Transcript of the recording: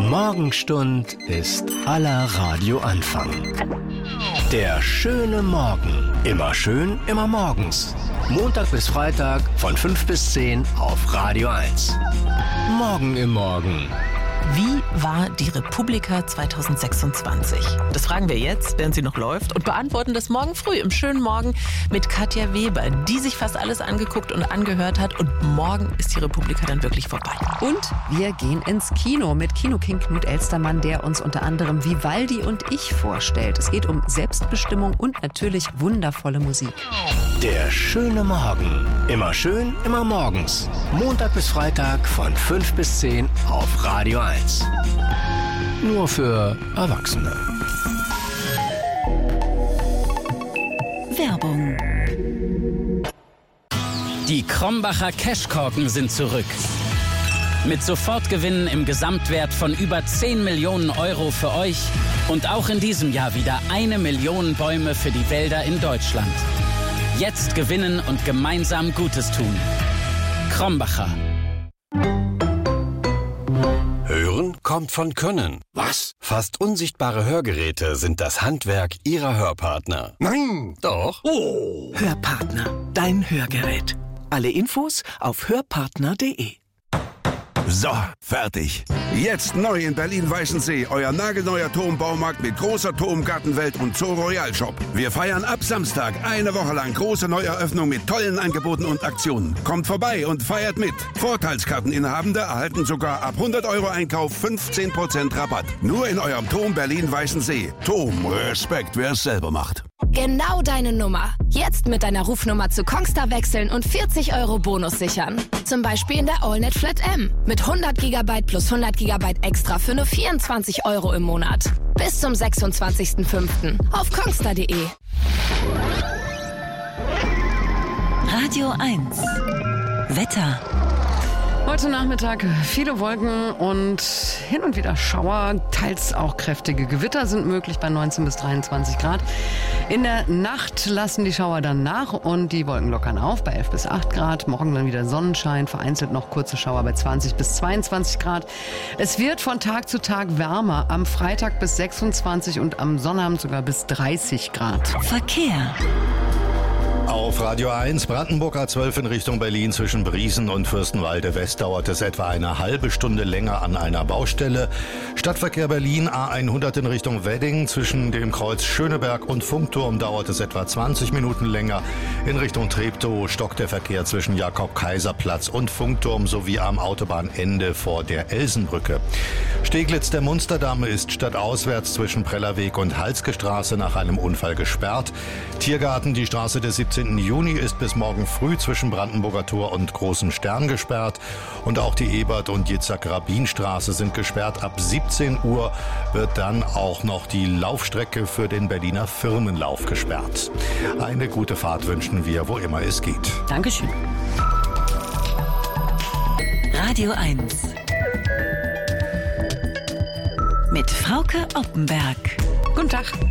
Morgenstund ist aller Radioanfang. Der schöne Morgen. Immer schön, immer morgens. Montag bis Freitag von 5 bis 10 auf Radio 1. Morgen im Morgen. Wie war die Republika 2026? Das fragen wir jetzt, während sie noch läuft, und beantworten das morgen früh im schönen Morgen mit Katja Weber, die sich fast alles angeguckt und angehört hat. Und morgen ist die Republika dann wirklich vorbei. Und wir gehen ins Kino mit Kino-King Knut Elstermann, der uns unter anderem Vivaldi und Ich vorstellt. Es geht um Selbstbestimmung und natürlich wundervolle Musik. Der schöne Morgen. Immer schön, immer morgens. Montag bis Freitag von 5 bis 10 auf Radio 1. Nur für Erwachsene. Werbung. Die Krombacher Cashkorken sind zurück. Mit Sofortgewinnen im Gesamtwert von über 10 Millionen Euro für euch und auch in diesem Jahr wieder 1 Million Bäume für die Wälder in Deutschland. Jetzt gewinnen und gemeinsam Gutes tun. Krombacher. Hören kommt von Können. Was? Fast unsichtbare Hörgeräte sind das Handwerk Ihrer Hörpartner. Nein! Doch. Oh! Hörpartner, dein Hörgerät. Alle Infos auf hörpartner.de. So, fertig. Jetzt neu in Berlin-Weißensee, euer nagelneuer Turmbaumarkt mit großer Turmgartenwelt und Zoo Royal Shop. Wir feiern ab Samstag eine Woche lang große Neueröffnung mit tollen Angeboten und Aktionen. Kommt vorbei und feiert mit. Vorteilskarteninhabende erhalten sogar ab 100 € Einkauf 15% Rabatt. Nur in eurem Turm Berlin-Weißensee. Turm, Respekt, wer es selber macht. Genau deine Nummer. Jetzt mit deiner Rufnummer zu Kongstar wechseln und 40 € Bonus sichern. Zum Beispiel in der AllNet Flat M. Mit 100 GB plus 100 GB extra für nur 24 € im Monat. Bis zum 26.05. auf kongstar.de. Radio 1. Wetter. Heute Nachmittag viele Wolken und hin und wieder Schauer, teils auch kräftige Gewitter sind möglich bei 19 bis 23 Grad. In der Nacht lassen die Schauer dann nach und die Wolken lockern auf bei 11 bis 8 Grad. Morgen dann wieder Sonnenschein, vereinzelt noch kurze Schauer bei 20 bis 22 Grad. Es wird von Tag zu Tag wärmer, am Freitag bis 26 und am Sonnabend sogar bis 30 Grad. Verkehr. Auf Radio 1, Brandenburg A12 in Richtung Berlin zwischen Briesen und Fürstenwalde West dauert es etwa eine halbe Stunde länger an einer Baustelle. Stadtverkehr Berlin A100 in Richtung Wedding zwischen dem Kreuz Schöneberg und Funkturm dauert es etwa 20 Minuten länger. In Richtung Treptow stockt der Verkehr zwischen Jakob-Kaiser-Platz und Funkturm sowie am Autobahnende vor der Elsenbrücke. Steglitz der Munsterdamm ist stadtauswärts zwischen Prellerweg und Halske-Straße nach einem Unfall gesperrt. Tiergarten, die Straße des 17. Juni ist bis morgen früh zwischen Brandenburger Tor und Großem Stern gesperrt. Und auch die Ebert- und Jitzak-Rabin-Straße sind gesperrt. Ab 17 Uhr wird dann auch noch die Laufstrecke für den Berliner Firmenlauf gesperrt. Eine gute Fahrt wünschen wir, wo immer es geht. Dankeschön. Radio 1. Mit Frauke Oppenberg. Guten Tag.